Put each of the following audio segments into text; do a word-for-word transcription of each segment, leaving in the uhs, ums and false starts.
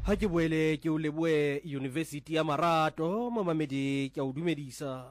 ha ke boele ke o leboe University ya Marato momamedi ke o dumedisa.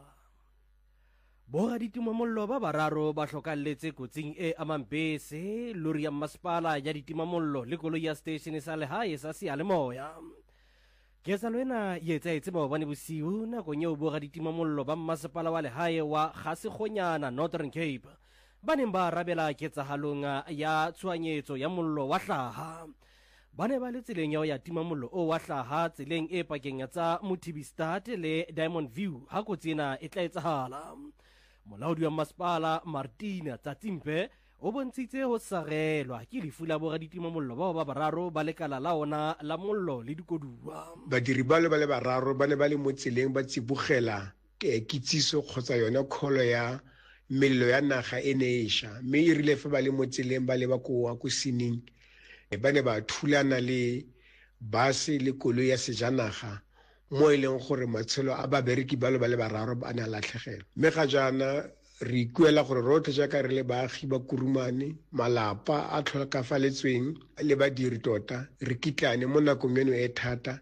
Bora ditimamollo ba bararo ba hlokalletse kotsing e amang bese lori ya masepala ya ditimamollo le koloi ya station sa lehae sa Seyalemoya. Ketsahalo ena e etsahetse maobane bosiu nakong eo bora ditimamollo ba masepala wa lehae wa Gasekgonyana Northern Cape ba neng ba arabela ketsahalong ya tshohanyetso ya mollo wa hlaha. Ba ne ba le tseleng ya ho ya tima mollo o wa hlaha tseleng e pakeng ya tsa Mothibistad le Diamond View ha kotsi ena e tla etsahala. Molaodi wa masepala Martina Tsatimpe o bontshitse ho sarelwa ke lefu la bora ditima mollo bao ba bararo ba lekala la ona la mollo le dikoduwa. Badiri ba le ba le bararo ba ne ba le mo tseleng ba tsibogela ke kitsiso kgotsa yona kholo ya mello ya naga e ne e sha mme e rile fa ba le mo tseleng ba le ba ko wa ko sining ba ne ba thulana le base le koloi ya sejanaga mo e leng gore matshelo a babereki ba le ba le bararo ba na latlhegela. Mme ga jana re ikuela gore rotlhe jaaka re le baagi ba kurumane malapa a tlhokafaletsweng le badiri tota re kitlane mo nakong eno e thata.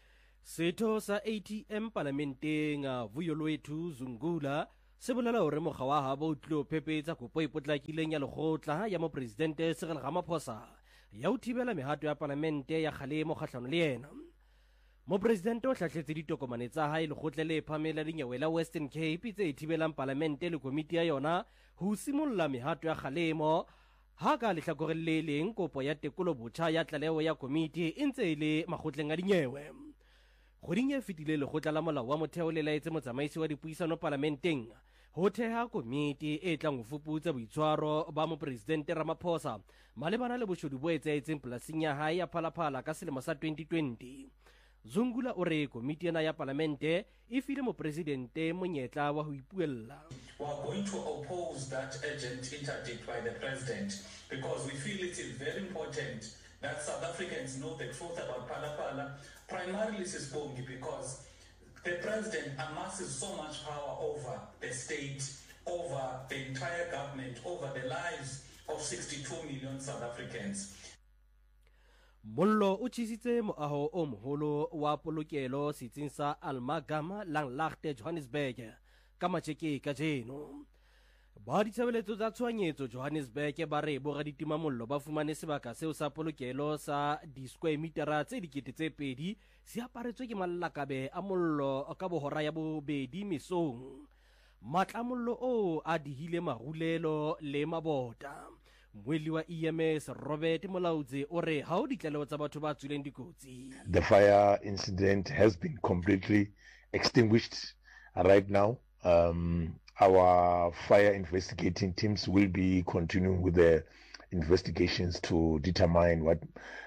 Setho sa A T M parlamenteng Vuyolwethu Zungula se bolela hore mokga wa habo o tlilo phepetsa kopo e potlakileng ya lekgotla ya mo presidente Cyril Ramaphosa ya ho thibela mehato ya parlamente ya kgalemo kgahlano le yena. Mo presidente o hlahletse ditokomane tsa hae lekgotla le phamela dinyewe la Western Cape tse thibelang parlamente le komiti ya yona ho simolla mehato ya kgalemo ha ka lehlakoreng le leng kopo ya tekolo botjha ya tlaleho ya komiti e ntse le makgotleng a dinyewe. Kgoding e fetile lekgotla la molao wa motheo le laetse motsamaisi wa dipuisano parlamenteng ho theha komiti e tlang ho fuputsa boitshwaro ba mo presidente Ramaphosa malebana le boshodu bo etsahetseng polasing ya hae ya Phalaphala ka selemo sa twenty twenty. Zungula o re komiti ena ya parlamente e file mo presidente monyetla wa ho ipuella. We are going to oppose that urgent interdict by the president because we feel it is very important that South Africans know the truth about Phalaphala, primarily Sisbongi, because the president amasses so much power over the state, over the entire government, over the lives of sixty-two million South Africans. Mollo o tjhisitse moaho o moholo wa polokelo setsing sa Almagama Langlaagte Johannesburg ka matjeke ka jeno. Ba ditshebeletso tsa tshohanyetso Johannesburg ba re bora ditima mollo ba fumane sebaka seo sa polokelo sa di square metera tse dikete tse pedi se aparetswe ke mallakabe a mollo ka bohora ya bobedi mesong. Matla mollo o a dihile marulelo le mabota. Mweli wa E M S Robert Molaudze o re ha o ditlaleho tsa batho ba tswileng dikotsi. The fire incident has been completely extinguished right now. Um, our fire investigating teams will be continuing with the investigations to determine what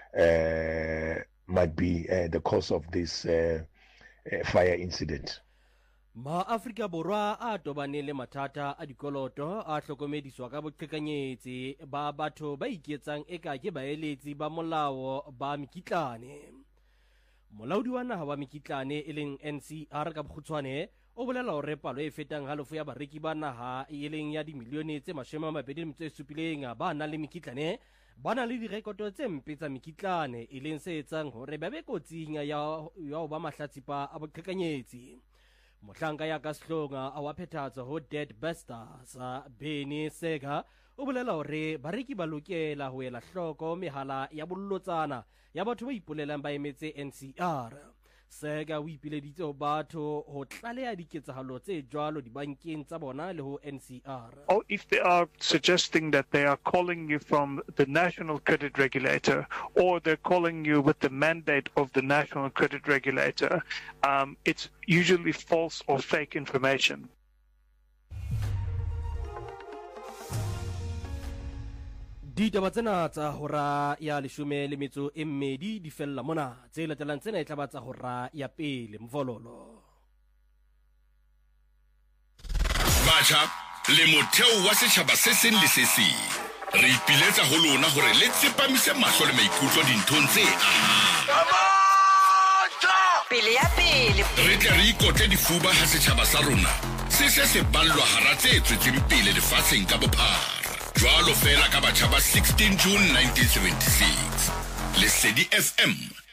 uh, might be uh, the cause of this uh, uh, fire incident. Ma Afrika Borwa a tobane le mathata a dikoloto a hlokomediswa ka boqhekanyetsi ba batho ba iketsang eka ke baeletsi ba molao ba mekitlane. Molaodi wa naha wa mekitlane e leng N C R ka bokgutshwane o bolela hore palo e fetang halofo ya bareki ba naha e leng ya dimilione tse mashome a mabedi le metso e supileng ba nang le mekitlane ba na le direkoto tse mpe tsa mekitlane e leng se etsang hore ba be kotsing ya ho ba mahlatsipa a boqhekanyetsi. Mohlanka ya ka sehlonga a wa phethatsa ho Dead Busters Beni Sega o bolela hore bareki ba lokela ho ela hloko mehala ya bollotsana ya batho ba ipolelang ba emetse N C R. Sega o ipileditse ho batho ho tlaleha diketsahalo tse jwalo dibankeng tsa bona le ho N C R. Or if they are suggesting that they are calling you from the National Credit Regulator or they're calling you with the mandate of the National Credit Regulator, um, it's usually false or fake information. Ditaba tsena tsa hora ya leshome le metso e mmedi di fella mona tse latelang tsena e tla tsa hora ya pele Mvololo. Batjha le motheo wa setjhaba se seng le se seng re ipiletsa ho lona hore le tsepamise mahlo le maikutlo dinthong tse aha. Pele ya pele re tle re ikotle difuba ha setjhaba sa rona se se se ballwa hara tse tswetseng pele lefatsheng ka bophara. Jwalo fela ka batjha ba sixteen June nineteen seventy-six. Lesedi F M